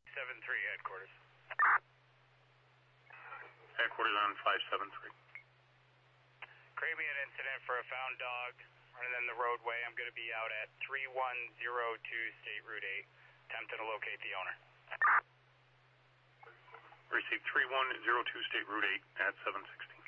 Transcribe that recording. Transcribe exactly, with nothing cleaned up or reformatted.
seven three, headquarters. Headquarters on five seven three. Create me an incident for a found dog running in the roadway. I'm going to be out at three one zero two State Route eight, attempting to locate the owner. Received three one zero two State Route eight at seven sixty.